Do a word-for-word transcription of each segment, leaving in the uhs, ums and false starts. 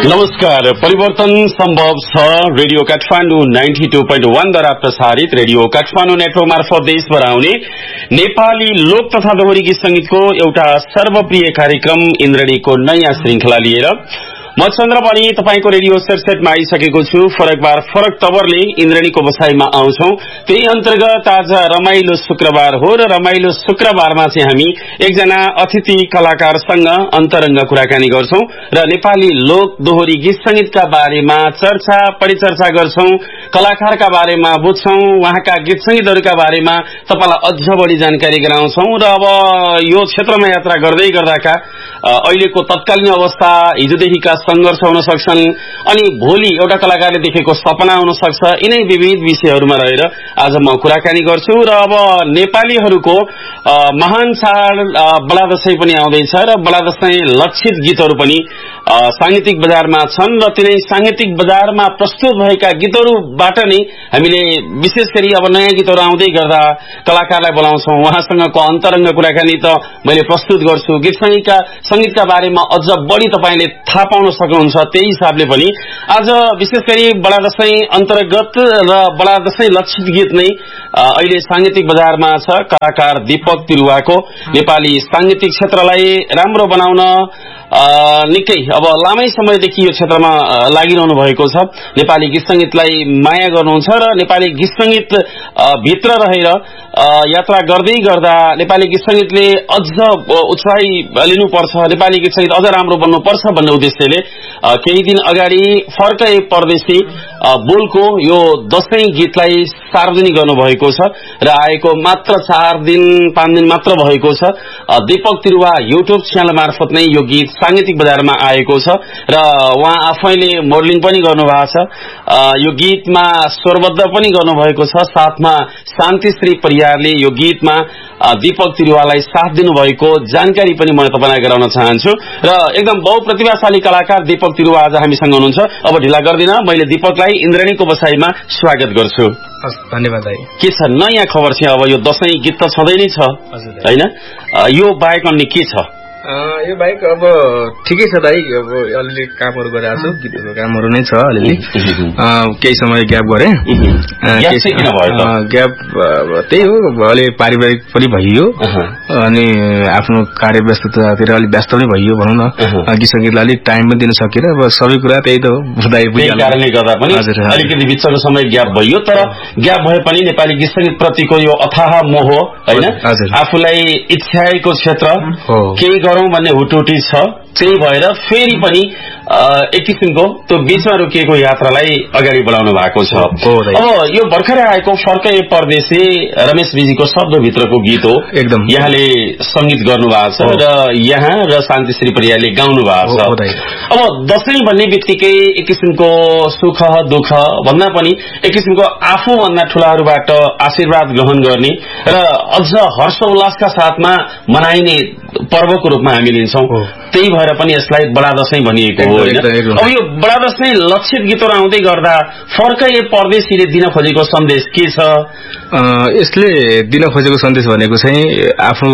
नमस्कार, परिवर्तन सम्भव छ। Radio Kathmandu ninety two point वन द्वारा प्रसारित रेडियो काठमाडौँ नेटवर्क मार्फत देशभर आउने नेपाली लोक तथा दोहोरी गीत संगीतको एउटा सर्वप्रिय कार्यक्रम इन्द्रणीको नयाँ श्रृंखला लिएर म चन्द्र पनि तपाईको रेडियो सेटसेटमा आइसकेको छु। फरक बार फरक तवरले इन्द्रणीको बसाइमा आउँछौं। त्यही अन्तर्गत आज रमाइलो शुक्रबार हो र रमाइलो शुक्रबारमा चाहिँ हामी एकजना अतिथि कलाकारसँग अन्तरंग कुराकानी गर्छौं र नेपाली लोक दोहोरी गीत संगीतका बारेमा चर्चा परिचर्चा गर्छौं, कलाकारका बारेमा बुझ्छौं, उहाँका गीत संगीतहरूका बारेमा तपाईलाई अझ बढी जानकारी गराउँछौं र अब यो क्षेत्रमा यात्रा गर्दै गर्दाका अहिलेको तत्कालीन अवस्था, हिजोदेखिका संघर्ष हुन सक्छन् अनि भोलि एउटा कलाकारले देखेको सपना हुन सक्छ। यिनै विविध विषयहरूमा रहेर आज म कुराकानी गर्छु र अब नेपालीहरूको महान चाड बडा दशैं पनि आउँदैछ र बडा दशैं लक्षित गीतहरू पनि सांगीतिक बजारमा छन् र तिनै सांगीतिक बजारमा प्रस्तुत भएका गीतहरूबाट नै हामीले विशेष गरी अब नयाँ गीतहरू आउँदै गर्दा कलाकारलाई बोलाउँछौं, उहाँसँगको अन्तरंग कुराकानी त मैले प्रस्तुत गर्छु। गीत संगीतका संगीतका बारेमा अझ बढी तपाईले थाहा पाउन सक्नुहुन्छ। त्यही हिसाबले पनि आज विशेष गरी बडा दशैं अन्तर्गत र बडा दशैं लक्षित गीत नै अहिले सांगीतिक बजारमा छ। कलाकार दीपक तिरुवाको नेपाली सांगीतिक क्षेत्रलाई राम्रो बनाउन निकै अब लामै समयदेखि यो क्षेत्रमा लागिरहनु भएको छ। नेपाली गीत संगीतलाई माया गर्नुहुन्छ र नेपाली गीत संगीत भित्र रहेर यात्रा गर्दै गर्दा नेपाली गीत संगीतले अझ उचाइ लिनुपर्छ, नेपाली गीत संगीत अझ राम्रो बन्नुपर्छ भन्ने उद्देश्यले केही दिन अगाडि फर्कै परदेशी बोलको यो दशैं गीतलाई सार्वजनिक गर्नुभएको छ र आएको मात्र चार दिन पाँच दिन मात्र भएको छ। दीपक तिरुवा युट्युब च्यानल मार्फत नै यो गीत सांगीतिक बजारमा आएको छ र उहाँ आफैले मोडलिङ पनि गर्नुभएको छ। यो गीतमा स्वरबद्ध पनि गर्नुभएको छ। साथमा शान्तिश्री परियारले यो गीतमा दीपक तिरुवालाई साथ दिनुभएको जानकारी पनि म तपाईलाई गराउन चाहन्छु र एकदम बहुप्रतिभाशाली कलाकार दीपक तिरुवा आज हामीसँग हुनुहुन्छ। अब ढिला गर्दिन, मैले दीपकलाई इन्द्रणीको बसाइमा स्वागत गर्छु। धन्यवाद दाइ। के छ नयाँ खबर चाहिँ? अब यो दशैं गीत त छँदै नै छ हैन, यो बाहेक अन्य के छ? यो बाहेक अब ठिकै छ दाइ, अब अलिअलि कामहरू गरिरहेको छु, गीतहरूको कामहरू नै छ अलिअलि। केही समय ग्याप गरे। ग्याप त्यही हो, अलि पारिवारिक पनि भइयो अनि आफ्नो कार्य व्यस्ततातिर अलिक व्यस्त पनि भइयो भनौँ न। गीत संगीतलाई अलिक टाइम पनि दिन सकिएन। अब सबै कुरा त्यही त हो दाइ, कारणले गर्दा पनि अलिकति बिचको समय ग्याप भयो। तर ग्याप भए पनि नेपाली गीत संगीत प्रतिको यो अथाह मोह हैन, आफूलाई इच्छाएको क्षेत्र केही गरौं भन्ने हुटुटी छ। त्यही भएर फेरि पनि एक किसिमको त्यो बीचमा रोकिएको यात्रालाई अगाडि बढाउनु भएको छ। अब यो भर्खरै आएको फर्कै परदेशी रमेश विजीको शब्दभित्रको गीत हो, एकदम यहाँले संगीत गर्नु भएको छ र यहाँ र शान्तिश्री परियारले गाउनु भएको छ। अब दशैं भन्ने बित्तिकै एक किसिमको सुख दुःख भन्दा पनि एक किसिमको आफूभन्दा ठूलाहरूबाट आशीर्वाद ग्रहण गर्ने र अझ हर्ष उल्लासका साथमा मनाइने पर्वको रूपमा हामी लिन्छौं। त्यही भएर पनि यसलाई बडा दशैं भनिएको हो हैन। अब यो बडा दशैं लक्षित गीतहरू आउँदै गर्दा फर्कै परदेशीले दिन खोजेको सन्देश के छ? यसले दिन खोजेको सन्देश भनेको चाहिँ आफ्नो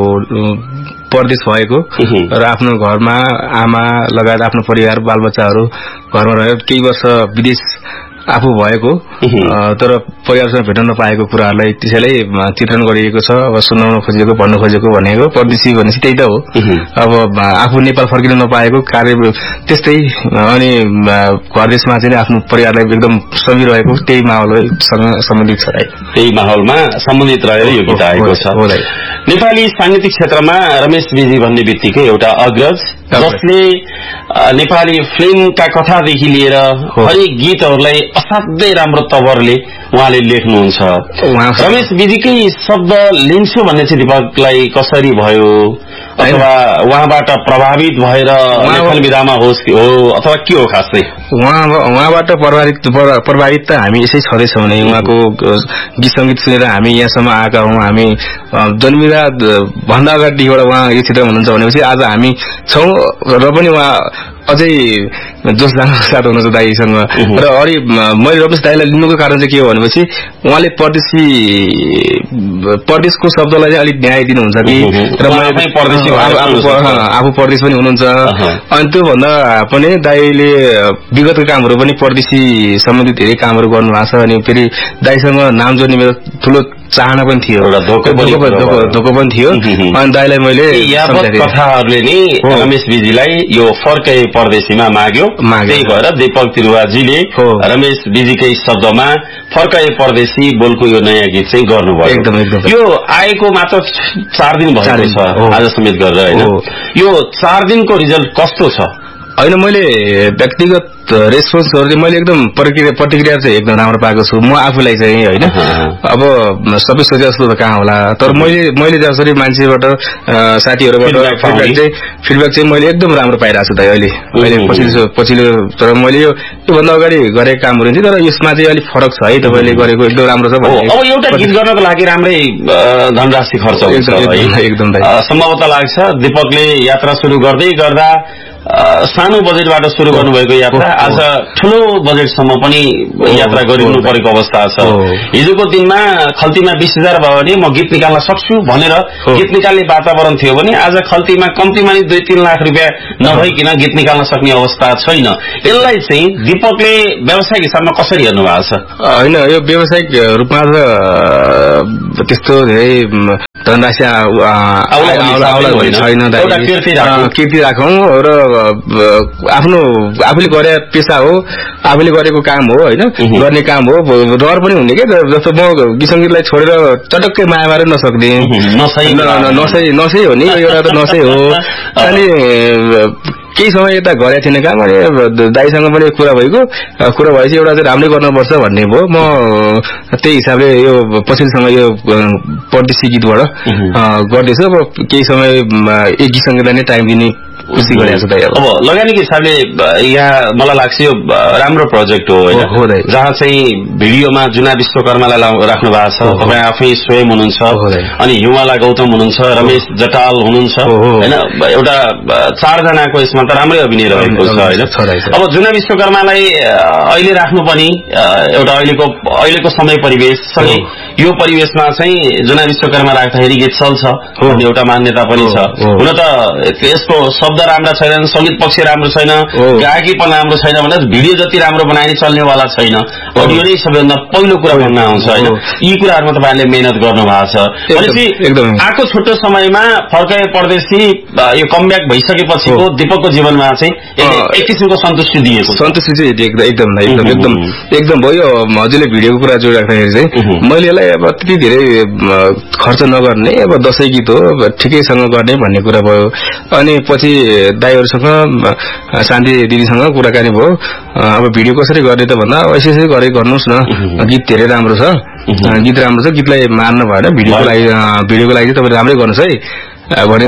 परदेश भएको र आफ्नो घरमा आमा लगायत आफ्नो परिवार बालबच्चाहरू घरमा रहेर केही वर्ष विदेश आफू भएको तर परिवारसँग भेट्न नपाएको कुराहरूलाई त्यसैलाई चित्रण गरिएको छ। अब सुनाउन खोजेको भन्नु खोजेको भनेको परदेशी भनेपछि त्यही त हो। अब आफू नेपाल फर्किन नपाएको कार्य त्यस्तै अनि परदेशमा चाहिँ आफ्नो परिवारलाई एकदम समिरहेको त्यही माहौलसँग सम्बन्धित छ। त्यही माहौलमा सम्बन्धित रहेर यो गीत आएको छ। नेपाली सांगीतिक क्षेत्रमा रमेश विजी भन्ने बित्तिकै एउटा अग्रज जसले नेपाली फिल्मका कथादेखि लिएर हरेक गीतहरूलाई असाध्यै राम्रो तवरले उहाँले लेख्नुहुन्छ। रमेश विजीकै शब्द लिन्छु भन्ने चाहिँ दीपकलाई कसरी भयो, अथवा उहाँबाट प्रभावित भएर लेखन विधामा होस् हो अथवा के हो खासै? उहाँ उहाँबाट प्रभावित प्रभावित त हामी यसै छँदैछौँ नै। उहाँको गीत संगीत सुनेर हामी यहाँसम्म आएका हौँ। हामी जन्मिँदा भन्दा अगाडिबाट उहाँ यो क्षेत्रमा हुनुहुन्छ भनेपछि आज हामी छौँ र पनि उहाँ अझै जोस जानको साथ हुनुहुन्छ दाइसँग। र अरू मैले रमेश दाइलाई लिनुको कारण चाहिँ के हो भनेपछि उहाँले परदेशी परदेशको शब्दलाई चाहिँ अलिक न्याय दिनुहुन्छ कि र आफू परदेश पनि हुनुहुन्छ। अनि त्योभन्दा पनि दाइले विगतको कामहरू पनि परदेशी सम्बन्धित धेरै कामहरू गर्नुभएको छ। अनि फेरि दाइसँग नाम जोड्ने मेरो ठुलो चाहना पनि थियो, धोको पनि थियो। अनि दाइलाई मैले कथाहरूले नि रमेश विजीलाई यो फर्कै परदेशीमा माग्यो, त्यही भएर दीपक तिरुवाजीले रमेश विजीकै शब्दमा फर्कै परदेशी बोलको यो नयाँ गीत चाहिँ गर्नुभयो। एकदम एकदम यो आएको मात्र चार दिन भएको छ आज समेत गरेर होइन। यो चार दिनको रिजल्ट कस्तो छ? होइन मैले व्यक्तिगत रेस्पोन्सहरू चाहिँ मैले एकदम प्रतिक्रिया प्रतिक्रिया चाहिँ एकदम राम्रो पाएको छु म आफूलाई चाहिँ होइन। अब सबै सोचे जस्तो त कहाँ होला, तर मैले मैले जसरी मान्छेबाट साथीहरूबाट फिडब्याक चाहिँ फिडब्याक चाहिँ मैले एकदम राम्रो पाइरहेको छु त अहिले अहिले पछिल्लो पछिल्लो। तर मैले यो योभन्दा अगाडि गरेको कामहरू थियो तर यसमा चाहिँ अलिक फरक छ है तपाईँले गरेको एकदम राम्रो छ। अब एउटा गीत गर्नको लागि राम्रै धनराशि खर्च हुन्छ एकदम सम्भवतः लाग्छ। दीपकले यात्रा सुरु गर्दै गर्दा सानो बजेटबाट सुरु गर्नुभएको यात्रा आज ठूलो बजेटसम्म पनि यात्रा गरिनु परेको अवस्था छ। हिजोको दिनमा खल्तीमा बीस हजार भयो भने म गीत निकाल्न सक्छु भनेर गीत निकाल्ने वातावरण थियो भने आज खल्तीमा कम्तीमा नि दुई तीन लाख रुपियाँ नभइकन गीत निकाल्न सक्ने अवस्था छैन। यसलाई चाहिँ दीपकले व्यावसायिक हिसाबमा कसरी हेर्नु भएको छ? होइन यो व्यावसायिक रूपमा त त्यस्तो धेरै धनराशि छैन, कीर्ति राखौं र आफ्नो आफूले गरे पेसा हो, आफूले गरेको काम हो होइन, गर्ने काम हो, डर पनि हुने के। जस्तो म गीत सङ्गीतलाई छोडेर चटक्कै माया मारेर नसक्ने नसै नसै हो नि, एउटा त नसै हो। अनि केही समय यता गरेको थिएन काम, अनि दाइसँग पनि कुरा भइगयो, कुरा भएपछि एउटा चाहिँ राम्रै गर्नुपर्छ भन्ने भयो। म त्यही हिसाबले यो पछिल्लो समय यो परदेशी गीतबाट गर्दैछु। अब केही समय एक गीत सङ्गीतलाई नै टाइम दिने खुसी गरेको छ। अब लगानीको हिसाबले यहाँ मलाई लाग्छ यो राम्रो प्रोजेक्ट हो होइन, जहाँ चाहिँ भिडियोमा जुना विश्वकर्मालाई राख्नु भएको छ, तपाईँ आफै स्वयं हुनुहुन्छ, अनि हिमाला गौतम हुनुहुन्छ, रमेश जटाल हुनुहुन्छ होइन। एउटा चारजनाको यसमा त राम्रै अभिनय रहेको छ होइन। अब जुना विश्वकर्मालाई अहिले राख्नु पनि एउटा अहिलेको अहिलेको समय परिवेशसँगै यो परिवेशमा चाहिँ जुना विश्वकर्मा राख्दाखेरि गीत चल्छ भन्ने एउटा मान्यता पनि छ। हुन त यसको शब्द राम्रा छैनन्, संगीत पक्ष राम्रो छैन, गायकी पनि राम्रो छैन भने भिडियो जति राम्रो बनाइने चल्नेवाला छैन। अडियो नै सबैभन्दा पहिलो कुरा भन्न आउँछ होइन। यी कुराहरूमा तपाईँहरूले मेहनत गर्नु भएको छ भनेपछि आएको छोटो समयमा फर्काए परदेशी यो कमब्याक भइसकेपछिको दीपकको जीवनमा चाहिँ एक किसिमको सन्तुष्टि दिएको सन्तुष्टि चाहिँ एकदम एकदम एकदम एकदम भयो। हजुरले भिडियोको कुरा जोडिराख्दाखेरि चाहिँ मैले यसलाई अब त्यति धेरै खर्च नगर्ने, अब दसैँ गीत हो ठिकैसँग गर्ने भन्ने कुरा भयो। अनि पछि दाइहरूसँग शान्ति दिदीसँग कुराकानी भयो, अब भिडियो कसरी गर्ने त भन्दा यसै यसै गरे गर्नुहोस् न, गीत धेरै राम्रो छ, गीत राम्रो छ, गीतलाई मार्नु भएन, भिडियोको लागि भिडियोको लागि तपाईँले राम्रै गर्नुहोस् है भने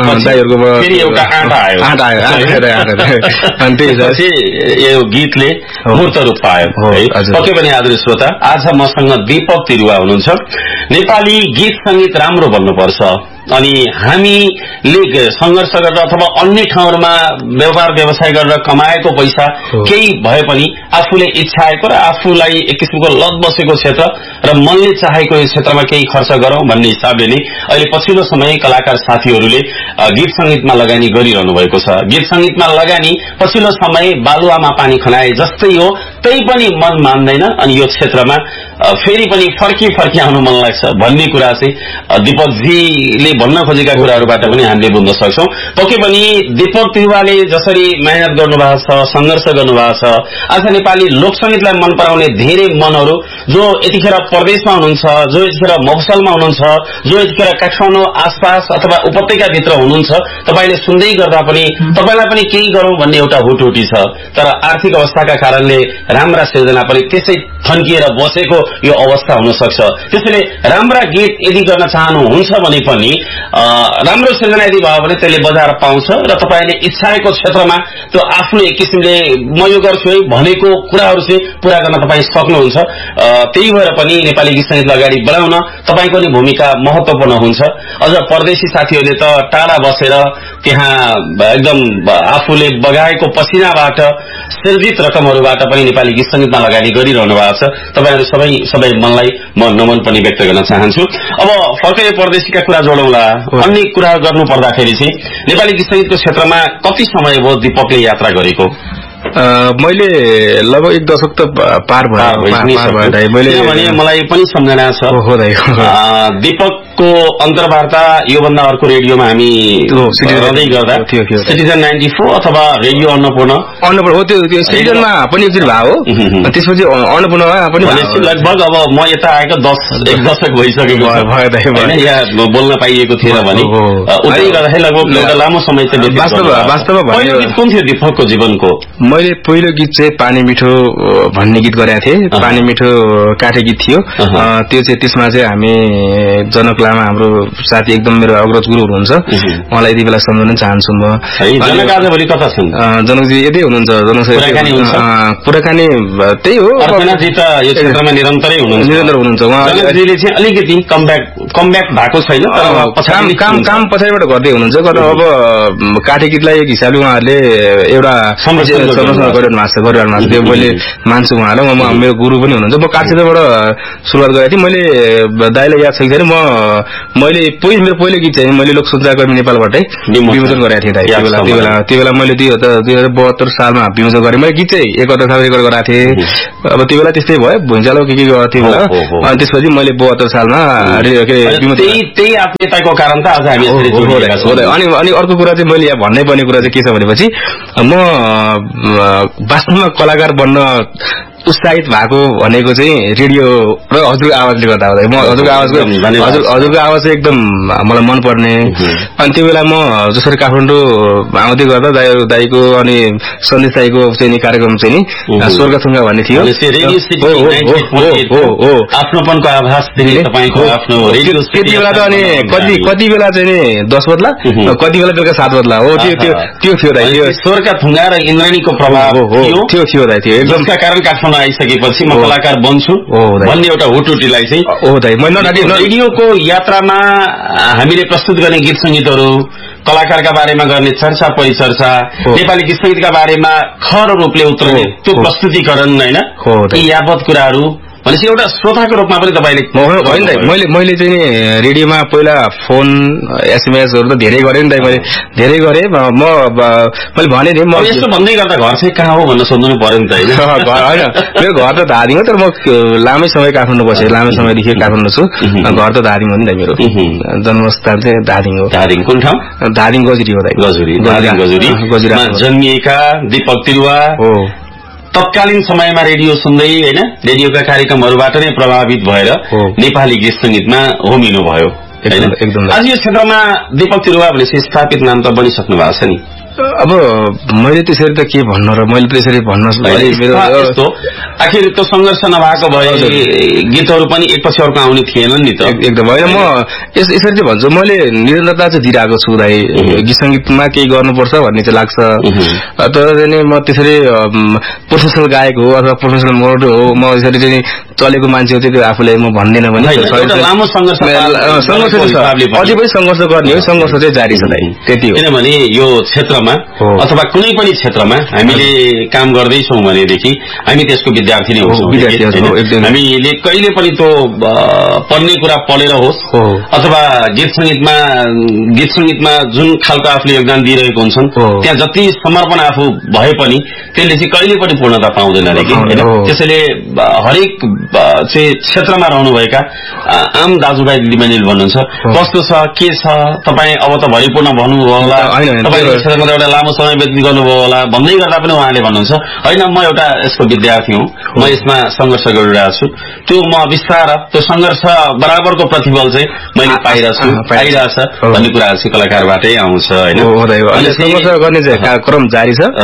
यो गीतले मूर्त रूप पायो। पक्कै पनि आदरणीय श्रोता, आज मसँग दीपक तिरुवा हुनुहुन्छ। नेपाली गीत संगीत राम्रो बन्नुपर्छ अनि हामीले संघर्ष गरेर अथवा अन्य ठाउँहरूमा व्यापार व्यवसाय गरेर कमाएको पैसा केही भए पनि आफूले इच्छाएको र आफूलाई एक किसिमको लत बसेको क्षेत्र र मनले चाहेको क्षेत्रमा केही खर्च गरौं भन्ने हिसाबले नै अहिले पछिल्लो समय कलाकार साथीहरूले गीत संगीतमा लगानी गरिरहनु भएको छ। गीत संगीतमा लगानी पछिल्लो समय बालुवामा पानी खनाए जस्तै हो, त्यही पनि मन मान्दैन अनि यो क्षेत्रमा फेरि पनि फर्की फर्की आउनु मन लाग्छ भन्ने कुरा चाहिँ दीपकजीले भन्न खोजेका कुराहरूबाट पनि हामीले बुझ्न सक्छौं। पक्कै पनि दीपक तिरुवाले जसरी मेहनत गर्नुभएको छ, संघर्ष गर्नुभएको छ, आज नेपाली लोकसंगीतलाई मन पराउने धेरै मनहरू जो यतिखेर परदेशमा हुनुहुन्छ, जो यतिखेर मफसलमा हुनुहुन्छ, जो यतिखेर काठमाडौँ आसपास अथवा उपत्यकाभित्र हुनुहुन्छ, तपाईले सुन्दै गर्दा पनि तपाईलाई पनि केही गरौं भन्ने एउटा हुटहुटी छ। तर आर्थिक अवस्थाका कारणले राम्रा सिर्जना पनि त्यसै थन्किएर बसेको यो अवस्था हुन सक्छ। त्यसैले राम्रा गीत यदि गर्न चाहनुहुन्छ भने पनि राम्रो सिर्जना यदि भयो भने त्यसले बजार पाउँछ र तपाईले इच्छाएको क्षेत्रमा त्यो आफ्नो एक किसिमले म यो गर्छु है भनेको कुराहरू चाहिँ पूरा गर्न तपाई सक्नुहुन्छ। त्यही भएर पनि नेपाली गीत संगीतलाई अगाडि बढाउन तपाईको नि भूमिका महत्त्वपूर्ण हुन्छ। अझ परदेशी साथीहरूले त टाढा बसेर त्यहाँ एकदम आफूले बगाएको पसिनाबाट सृजित रकमहरूबाट पनि नेपाली गीत संगीतमा लगानी गरिरहनु भएको छ। तपाईहरु सबै सबै मनलाई म नमन पनि व्यक्त गर्न चाहन्छु। अब फर्कै परदेशीका कुरा जोडौँला। अन्य कुरा गर्नु पर्दाखेरि चाहिँ नेपाली गीत संगीतको क्षेत्रमा कति समय भयो दीपकले यात्रा गरेको? मैले लगभग एक दशक त पार भयो। मैले मलाई पनि सम्झना छ दीपकको अन्तर्वार्ता यो भन्दा अर्को रेडियोमा हामी रहँदै गर्दा सिटिजन नाइन्टी फोर अथवा रेडियो अन्नपूर्ण अन्नपूर्ण हो, त्यो सिटिजनमा पनि एकचोटि भयो, त्यसपछि अन्नपूर्णमा पनि लगभग अब म यता आएको दस एक दशक भइसकेको छ, यहाँ बोल्न पाइएको थिएन भने उतै गर्दाखेरि लगभग एउटा लामो समय चाहिँ वास्तवमा कुन थियो दीपकको जीवनको? मैले पहिलो गीत चाहिँ पानी मिठो भन्ने गीत गरेका थिएँ। पानी मिठो काठे गीत थियो त्यो चाहिँ। त्यसमा चाहिँ हामी जनक लामा हाम्रो साथी एकदम मेरो अग्रज गुरु हुनुहुन्छ, उहाँलाई यति बेला सम्झाउन चाहन्छु म। जनकजी कता छन्? जनकजी यतै हुनुहुन्छ। जनक कुराकानी त्यही हो, यो क्षेत्रमा निरन्तरै हुनुहुन्छ निरन्तर हुनुहुन्छ उहाँले चाहिँ अलिकति कमब्याक कमब्याक भएको छैन, तर काम काम पछाडिबाट गर्दै हुनुहुन्छ। अब काठे गीतलाई एक हिसाबले उहाँहरूले एउटा संरक्षण गरिरहनु भएको छ गरिरहनु भएको थियो। मैले मान्छु उहाँलाई, म मेरो गुरु पनि हुनुहुन्छ। म काठ क्षेत्रबाट सुरुवात गरेको थिएँ। मैले दाइलाई याद छ कि छैन, म मैले पहिलो मेरो पहिलो गीत चाहिँ मैले लोक सञ्चारकर्मी नेपालबाटै विमोचन गरेको थिएँ दाइ। त्यो बेला त्यो बेला त्यो बेला मैले दुई हजार दुई हजार बहत्तर सालमा विमोचन गरेँ। मैले गीत चाहिँ एकहत्तर साल रेकर्ड गरेको थिएँ। अब त्यो बेला त्यस्तै भयो, भुइँचालो के के गर्थ्यो बेला। अनि त्यसपछि मैले बहत्तर सालमा त्यही आत्मीयताको कारण त आज हामी यसरी जोडिएका छौँ। अनि अनि अर्को कुरा चाहिँ मैले यहाँ भन्नै पर्ने कुरा चाहिँ के छ भनेपछि म वास्तवमा कलाकार बन्न उत्साहित भएको भनेको चाहिँ रेडियो र हजुरको आवाजले गर्दा हो। म हजुरको आवाजको हजुर हजुरको आवाज चाहिँ एकदम मलाई मनपर्ने। अनि त्यो बेला म जसरी काठमाडौँ आउँदै गर्दा दाइ दाइको अनि सन्देश दाइको चाहिँ नि कार्यक्रम चाहिँ नि स्वर्गथुङ्गा भन्ने थियो। आफ्नोपनको आभास दिने तपाईको आफ्नो रेडियो त्यति बेला त अनि कति कति बेला चाहिँ नि दस बदला कति बेला बेलुका सात बदला हो। त्यो त्यो त्यो थियो दाइ। त्यो स्वर्गथुङ्गा र इन्द्राणीको प्रभाव थियो थियो दाइ। त्यो एकदम कारण काठमाडौँ आइसकेपछि म कलाकार बन्छु भन्ने एउटा हुटुटीलाई चाहिँ हो दाइ। म रेडियोको यात्रामा हामीले प्रस्तुत गर्ने गीत संगीतहरू, कलाकारका बारेमा गर्ने चर्चा परिचर्चा, नेपाली गीत संगीतका बारेमा खर रूपले उत्रने त्यो प्रस्तुतिकरण होइन, यी यावत कुराहरू भनेपछि एउटा श्रोताको रूपमा पनि तपाईले होइन दाइ। मैले मैले चाहिँ रेडियोमा पहिला फोन एसएमएसहरू त धेरै गरेँ नि दाइ। मैले धेरै गरेँ। म मैले भने थिएँ म यस्तो भन्दै गर्दा घर चाहिँ कहाँ हो भनेर सोध्नु पर्यो नि त होइन? होइन मेरो घर त धादिङ हो, तर म लामै समय काठमाडौँ बसेँ। लामै समयदेखि काठमाडौँ छु। घर त धादिङ हो नि दाइ। मेरो जन्मस्थान चाहिँ धादिङ हो। धादिङ कुन ठाउँ? धादिङ गजुरी हो दाइ। गजुरी गजुरी गजुरीमा जन्मिएका दीपक तिरुवा हो। तत्कालीन समयमा रेडियो सुन्दै होइन रेडियोका कार्यक्रमहरूबाट नै प्रभावित भएर नेपाली गीत संगीतमा होमिनु भयो। आज यो क्षेत्रमा दीपक तिरुवा भनेपछि स्थापित नाम त बनिसक्नु भएको छ नि। अब मैले त्यसरी त के भन्न र मैले त्यसरी भन्न मेरो आखिर त्यो सङ्घर्ष नभएको भए गीतहरू पनि एकपछि अर्को आउने थिएनन् नि त। एकदम होइन। म यसरी चाहिँ भन्छु, मैले निरन्तरता चाहिँ दिइरहेको छु दाइ। गीत सङ्गीतमा केही गर्नुपर्छ भन्ने चाहिँ लाग्छ। तर चाहिँ म त्यसरी प्रोफेसनल गायक हो अथवा प्रोफेसनल मोड हो, म यसरी चाहिँ चलेको मान्छे हो त्यो आफूलाई म भन्दिनँ भने। लामो सङ्घर्ष सङ्घर्ष अझै पनि सङ्घर्ष गर्ने हो, सङ्घर्ष चाहिँ जारी छ दाइ। त्यति हो। किनभने यो क्षेत्रमा अथवा कुनै पनि क्षेत्रमा हामीले काम गर्दैछौँ भनेदेखि हामी त्यसको विद्यार्थी नै हुन्छौँ। हामीले कहिले पनि त्यो पढ्ने कुरा पढेर होस् अथवा गीत संगीतमा गीत संगीतमा जुन खालको आफूले योगदान दिइरहेको हुन्छन् त्यहाँ जति समर्पण आफू भए पनि त्यसले चाहिँ कहिले पनि पूर्णता पाउँदैन अरे कि। त्यसैले हरेक चाहिँ क्षेत्रमा रहनुभएका आम दाजुभाइ दिदीबहिनीले भन्नुहुन्छ कस्तो छ के छ तपाईँ अब त भरिपूर्ण भन्नुभयो होला, तपाईँको क्षेत्रमा एउटा लामो समय व्यतीत गर्नुभयो होला भन्दै गर्दा पनि उहाँले भन्नुहुन्छ होइन म एउटा यसको विद्यार्थी हुँ, म यसमा सङ्घर्ष गरिरहेको छु। त्यो म बिस्तार त्यो सङ्घर्ष बराबरको प्रतिफल चाहिँ मैले पाइरहेको छु पाइरहेछ भन्ने कुराहरू चाहिँ कलाकारबाटै आउँछ होइन। सङ्घर्ष गर्ने चाहिँ क्रम जारी छ।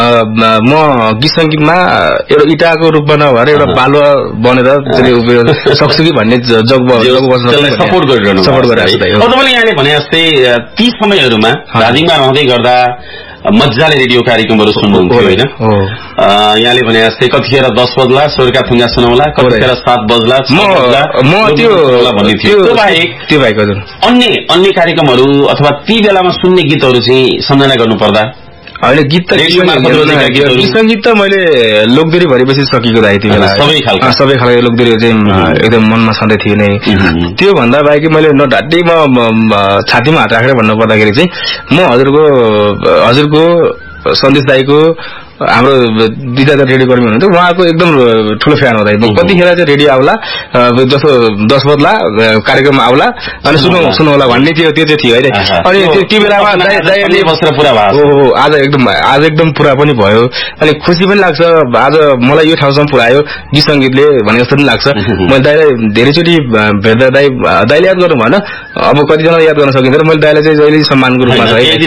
म गीत सङ्गीतमा एउटा इटाको रूपमा नभएर एउटा बालुवा बनेर सक्छु कि भन्ने जग सपोर्ट गरिरहनु सपोर्ट गरिरहेको छ। तपाईँले यहाँले भने जस्तै ती समयहरूमा धादिङमा रहँदै गर्दा मजाले रेडियो कार्यक्रमहरू सुन्नुहुन्थ्यो होइन? यहाँले भने जस्तै कतिखेर दस बज्ला स्वर्गका थुङ्गा सुनाउला, कतिखेर सात बज्ला म त्यो भन्ने थियो। त्यो बाहेक त्यो बाहेक हजुर अन्य अन्य कार्यक्रमहरू अथवा ती बेलामा सुन्ने गीतहरू चाहिँ सम्झना गर्नु पर्दा होइन गीत त गीत सङ्गीत त मैले लोकदोरी भरेपछि सकेको दाइ त्यो बेला सबै खालको सबै खालको लोकदोरी चाहिँ एकदम मनमा छँदै थियो नै। त्यो भन्दा बाहेक मैले नढाँट्टै म छातीमा हात राखेर भन्नु पर्दाखेरि चाहिँ म हजुरको हजुरको सन्देश दाईको हाम्रो दुईटा रेडियो कर्मी हुनुहुन्थ्यो, उहाँको एकदम ठुलो फ्यान हो दाइ। म कतिखेर चाहिँ रेडियो आउला जस्तो दस बज्ला कार्यक्रम आउला अनि सुनौ सुनौला भन्ने थियो, त्यो चाहिँ थियो है। अनि त्यो बेलामा हो आज एकदम आज एकदम पुरा पनि भयो अनि खुसी पनि लाग्छ। आज मलाई यो ठाउँसम्म पुऱ्यायो गीत सङ्गीतले भने जस्तो पनि लाग्छ। मैले दाइलाई धेरैचोटि भेट्दा दाइ दाइले याद गर्नु भएन, अब कतिजना याद गर्न सकिँदैन। मैले दाइलाई चाहिँ जहिले सम्मानको रूपमा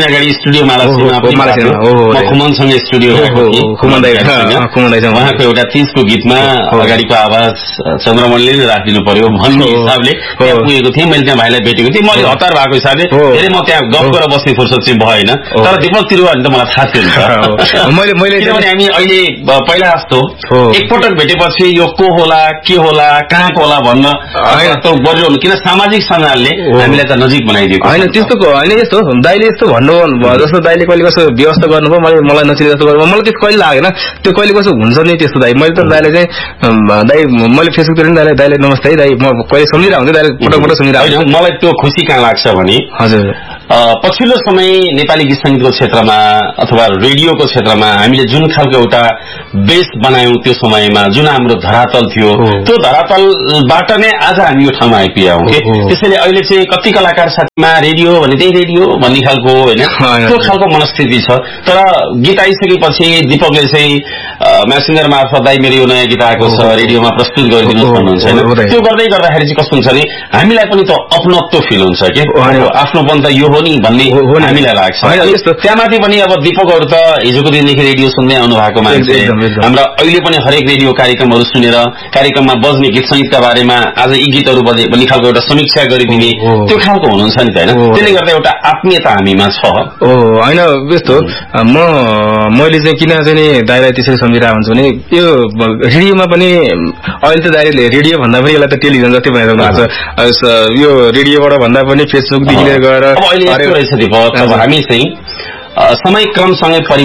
उहाँको एउटा तीजको गीतमा अगाडिको आवाज चन्द्रमणिले नै राखिदिनु पर्यो भन्ने हिसाबले त्यहाँ पुगेको थिएँ। मैले त्यहाँ भाइलाई भेटेको थिएँ, मैले हतार भएको हिसाबले धेरै म त्यहाँ गफ गरेर बस्ने फुर्सद चाहिँ भएन। तर दीपक तिरुवा भने त मलाई थाहा थियो नि, किनभने हामी अहिले पहिला जस्तो एकपटक भेटेपछि यो को होला के होला कहाँको होला भन्न गरिरहनु, किन सामाजिक सञ्जालले हामीलाई त नजिक बनाइदिएको होइन। त्यस्तो होइन, यस्तो दाइले यस्तो भन्नु जस्तो दाइले कहिले कसो व्यवस्था गर्नुभयो, मैले मलाई नचिने जस्तो गर्नु मलाई त्यस्तो कहिले लागेन। त्यो कहिले कसो हुन्छ नि त्यस्तो दाइ। मैले त दाइलाई चाहिँ दाइ मैले फेसबुकतिर नि दाइलाई दाइलाई नमस्ते दाइ म कहिले सम्झिरहेको हुन्थेँ, दाइले पटक पटक सम्झिरहेको। मलाई त्यो खुसी कहाँ लाग्छ भने हजुर पछिल्लो समय नेपाली गीत सङ्गीतको क्षेत्रमा अथवा रेडियोको क्षेत्रमा हामीले जुन खालको एउटा बेस बनायौं त्यो समयमा, जुन हाम्रो धरातल थियो त्यो धरातलबाट नै आज हामी यो ठाउँमा आइपुगेका हौं के। त्यसैले अहिले चाहिँ कति कलाकार साथीमा रेडियो भने त्यही रेडियो भन्ने खालको होइन त्यो खालको मनस्थिति छ। तर गीत आइसकेपछि दीपकले चाहिँ म्यासेन्जर मार्फत दाइ मेरो यो नयाँ गीत आएको छ रेडियोमा प्रस्तुत गरिदिनुहोस् भन्नुहुन्छ होइन। त्यो गर्दै गर्दाखेरि चाहिँ कस्तो हुन्छ भने हामीलाई पनि त अपनत्व फिल हुन्छ के, आफ्नोपन त यो हो नि भन्ने हामीलाई लाग्छ। त्यहाँमाथि पनि अब दीपकहरू त हिजोको दिनदेखि रेडियो सुन्दै आउनु भएको मान्छे, हाम्रा अहिले पनि हरेक रेडियो कार्यक्रमहरू सुनेर कार्यक्रममा बज्ने गीत सङ्गीतका बारेमा आज यी गीतहरू बजे भन्ने खालको एउटा समीक्षा गरिदिने त्यो खालको हुनुहुन्छ नि त होइन। त्यसले गर्दा एउटा आत्मीयता हामीमा छ। ओ होइन यस्तो म मैले चाहिँ किन चाहिँ नि दाइलाई त्यसरी सम्झिरहेको हुन्छु भने यो रेडियोमा पनि अहिले त दाइले रेडियो भन्दा पनि यसलाई त टेलिभिजन जस्तै बनाइरहनु भएको छ। यो रेडियोबाट भन्दा पनि फेसबुकदेखि लिएर गएर अब अहिले यस्तो रहेछ दीपक, अब हामी चाहिँ समय क्रमसँगै